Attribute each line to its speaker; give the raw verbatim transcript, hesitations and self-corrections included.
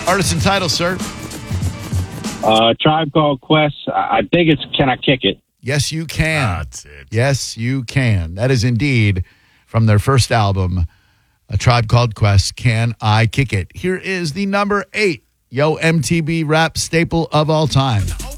Speaker 1: Artist and title, sir.
Speaker 2: Uh, Tribe Called Quest. I think it's Can I Kick It?
Speaker 1: Yes, you can.
Speaker 3: That's it.
Speaker 1: Yes, you can. That is indeed from their first album, A Tribe Called Quest, Can I Kick It? Here is the number eight Yo M T V rap staple of all time.